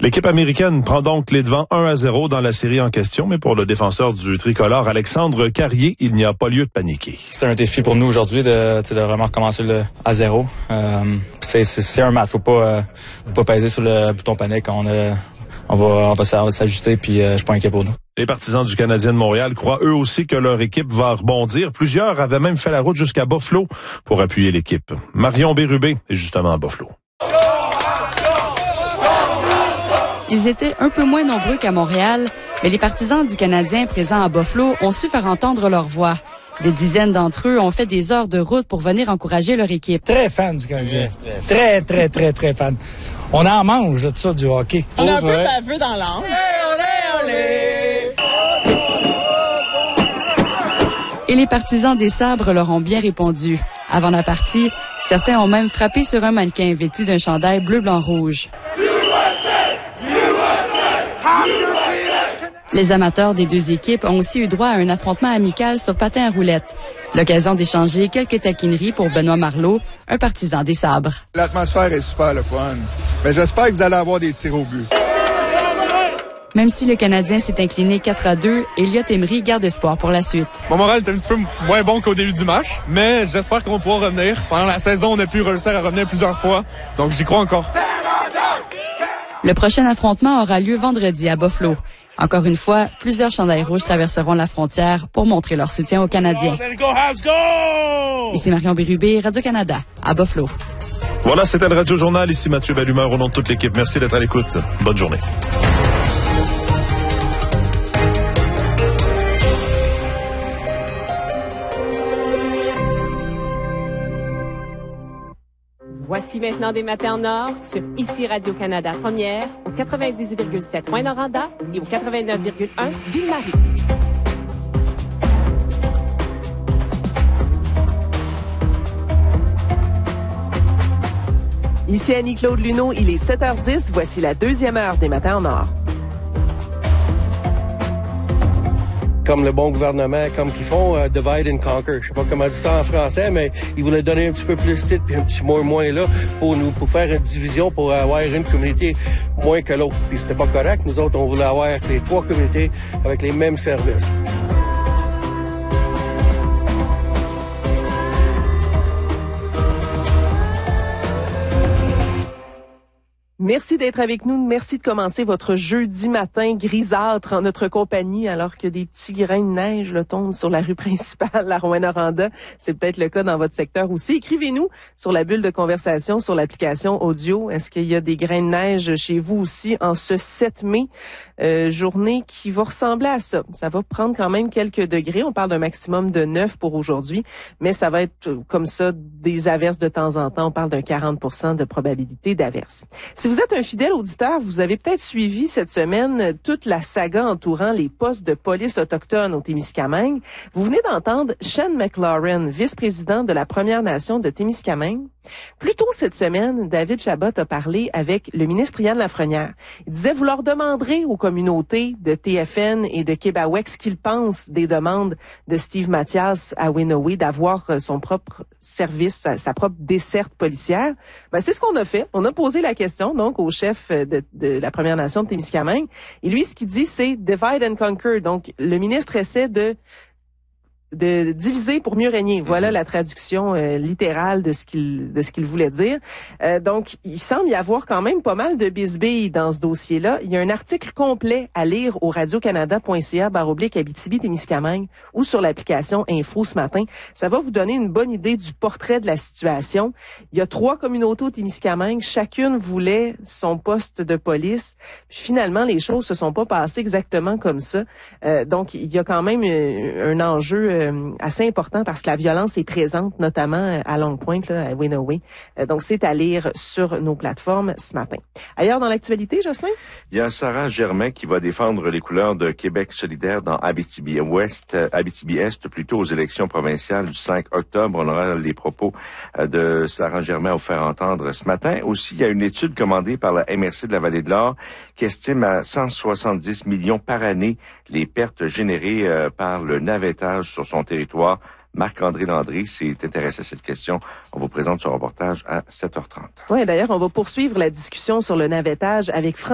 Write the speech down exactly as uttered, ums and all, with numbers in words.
L'équipe américaine prend donc les devants un à zéro dans la série en question, mais pour le défenseur du tricolore Alexandre Carrier, il n'y a pas lieu de paniquer. C'est un défi pour nous aujourd'hui de, de vraiment recommencer le, à zéro. Euh, c'est, c'est, c'est un match, faut pas, euh, faut pas peser sur le bouton panique. On, a, on va, on va s'ajuster, puis euh, je suis pas inquiet pour nous. Les partisans du Canadien de Montréal croient eux aussi que leur équipe va rebondir. Plusieurs avaient même fait la route jusqu'à Buffalo pour appuyer l'équipe. Marion Bérubé est justement à Buffalo. Ils étaient un peu moins nombreux qu'à Montréal, mais les partisans du Canadien présents à Buffalo ont su faire entendre leur voix. Des dizaines d'entre eux ont fait des heures de route pour venir encourager leur équipe. Très fan du Canadien. Très, très, très, très fan. On en mange de ça, du hockey. On est un peu baveux dans l'âme. Et les partisans des Sabres leur ont bien répondu. Avant la partie, certains ont même frappé sur un mannequin vêtu d'un chandail bleu-blanc-rouge. Les amateurs des deux équipes ont aussi eu droit à un affrontement amical sur patin à roulettes. L'occasion d'échanger quelques taquineries pour Benoît Marleau, un partisan des Sabres. L'atmosphère est super le fun, mais j'espère que vous allez avoir des tirs au but. Même si le Canadien s'est incliné quatre à deux, Elliott Emery garde espoir pour la suite. Mon moral est un petit peu moins bon qu'au début du match, mais j'espère qu'on pourra revenir. Pendant la saison, on a pu réussir à revenir plusieurs fois, donc j'y crois encore. Le prochain affrontement aura lieu vendredi à Buffalo. Encore une fois, plusieurs chandails rouges traverseront la frontière pour montrer leur soutien aux Canadiens. Ici Marion Bérubé, Radio-Canada, à Buffalo. Voilà, c'était le Radio-Journal. Ici Mathieu Bellumeur au nom de toute l'équipe. Merci d'être à l'écoute. Bonne journée. Voici maintenant des matins en or sur Ici Radio-Canada Première au quatre-vingt-dix virgule sept Rouyn-Noranda et au quatre-vingt-neuf virgule un Ville-Marie. Ici Annie-Claude Luneau, il est sept heures dix. Voici la deuxième heure des matins en or. Comme le bon gouvernement, comme qu'ils font, uh, divide and conquer. Je sais pas comment dire ça en français, mais ils voulaient donner un petit peu plus de site puis un petit moins moins là pour nous, pour faire une division, pour avoir une communauté moins que l'autre. Puis c'était pas correct. Nous autres, on voulait avoir les trois communautés avec les mêmes services. Merci d'être avec nous. Merci de commencer votre jeudi matin grisâtre en notre compagnie alors que des petits grains de neige là, tombent sur la rue principale à Rouyn-Noranda. C'est peut-être le cas dans votre secteur aussi. Écrivez-nous sur la bulle de conversation sur l'application audio. Est-ce qu'il y a des grains de neige chez vous aussi en ce sept mai? Euh, journée qui va ressembler à ça. Ça va prendre quand même quelques degrés. On parle d'un maximum de neuf pour aujourd'hui, mais ça va être comme ça des averses de temps en temps. On parle d'un quarante pour cent de probabilité d'averses. Si vous êtes un fidèle auditeur, vous avez peut-être suivi cette semaine toute la saga entourant les postes de police autochtones au Témiscamingue. Vous venez d'entendre Shane McLaurin, vice-président de la Première Nation de Témiscamingue. Plus tôt cette semaine, David Chabot a parlé avec le ministre Yann Lafrenière. Il disait, vous leur demanderez aux communautés de T F N et de Québec ce qu'ils pensent des demandes de Steve Mathias à Winoway d'avoir son propre service, sa, sa propre desserte policière. Ben, c'est ce qu'on a fait. On a posé la question, donc, au chef de, de la Première Nation de Témiscamingue. Et lui, ce qu'il dit, c'est divide and conquer. Donc, le ministre essaie de de diviser pour mieux régner. Voilà la traduction euh, littérale de ce qu'il de ce qu'il voulait dire. Euh, donc, il semble y avoir quand même pas mal de bisbilles dans ce dossier-là. Il y a un article complet à lire au radiocanada point c a barre oblique Abitibi-Témiscamingue ou sur l'application Info ce matin. Ça va vous donner une bonne idée du portrait de la situation. Il y a trois communautés au Témiscamingue. Chacune voulait son poste de police. Puis finalement, les choses se sont pas passées exactement comme ça. Euh, donc, il y a quand même euh, un enjeu euh, assez important parce que la violence est présente, notamment à Long Point, là, à Winoway. Euh, donc, c'est à lire sur nos plateformes ce matin. Ailleurs dans l'actualité, Jocelyn? Il y a Sarah Germain qui va défendre les couleurs de Québec solidaire dans Abitibi-Ouest, Abitibi-Est, plutôt aux élections provinciales du cinq octobre. On aura les propos de Sarah Germain à vous faire entendre ce matin. Aussi, il y a une étude commandée par la M R C de la Vallée de l'Or qui estime à cent soixante-dix millions par année les pertes générées par le navettage sur son territoire. Marc-André Landry s'est intéressé à cette question. On vous présente ce reportage à sept heures trente. Oui, d'ailleurs, on va poursuivre la discussion sur le navettage avec François